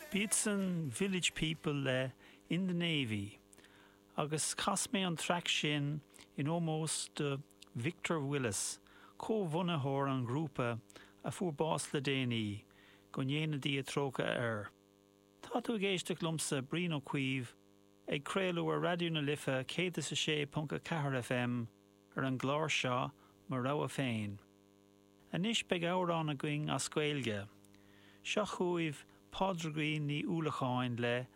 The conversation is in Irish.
Bíodsan village people le in the Navy, agus cas mé an track sin in almost Victor Willis, co-bhunathór an grúpa a fuair bás le déanaí, go ndéanadí a tróca air. Tá tú géisteach lumsa brín ó cuimh ag créalú ar radioú na Lifa 106.4 FM ar an gláir seo mar rogha féin. Anis beag árán a going a scoilge. Seo chuaimh pádraigh ní úlacháin le